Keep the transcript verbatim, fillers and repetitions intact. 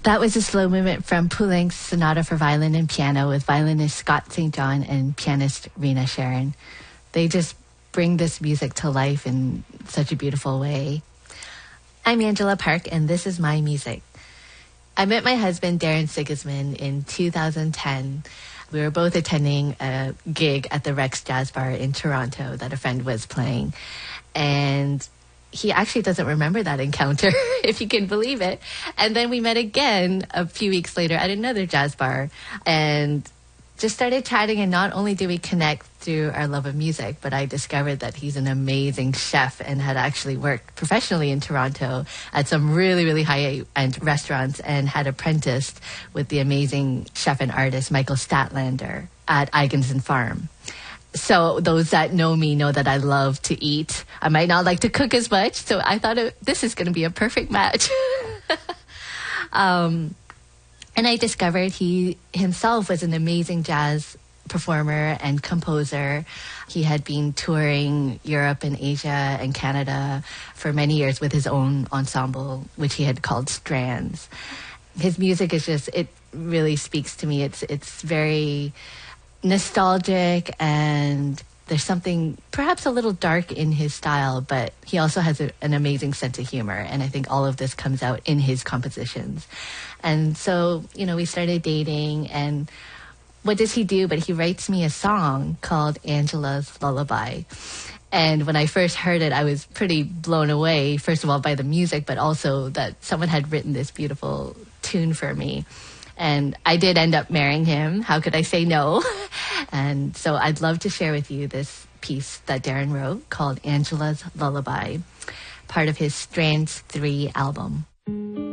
That was a slow movement from Poulenc's Sonata for Violin and Piano with violinist Scott Saint John and pianist Rena Sharon. They just bring this music to life in such a beautiful way. I'm Angela Park, and this is my music. I met my husband, Darren Sigismund, in two thousand ten. We were both attending a gig at the Rex Jazz Bar in Toronto that a friend was playing. And he actually doesn't remember that encounter, if you can believe it. And then we met again a few weeks later at another jazz bar and just started chatting. And not only did we connect through our love of music, but I discovered that he's an amazing chef and had actually worked professionally in Toronto at some really, really high-end restaurants and had apprenticed with the amazing chef and artist Michael Statlander at Eigenson Farm. So those that know me know that I love to eat. I might not like to cook as much, so I thought it, this is going to be a perfect match. um, and I discovered he himself was an amazing jazz performer and composer. He had been touring Europe and Asia and Canada for many years with his own ensemble, which he had called Strands. His music is just, it really speaks to me. It's it's very nostalgic, and there's something perhaps a little dark in his style, but he also has a, an amazing sense of humor, and I think all of this comes out in his compositions. And so, you know, we started dating, and what does he do? But he writes me a song called Angela's Lullaby. And when I first heard it, I was pretty blown away, first of all, by the music, but also that someone had written this beautiful tune for me. And I did end up marrying him. How could I say no? And so I'd love to share with you this piece that Darren wrote called Angela's Lullaby, part of his Strands three album.